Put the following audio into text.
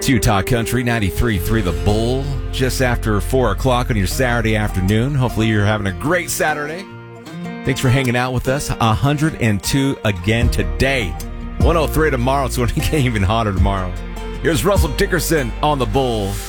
It's Utah Country 93.3 The Bull, just after 4 o'clock on your Saturday afternoon. Hopefully you're having a great Saturday. Thanks for hanging out with us. 102 again today. 103 tomorrow. It's going to get even hotter tomorrow. Here's Russell Dickerson on The Bull.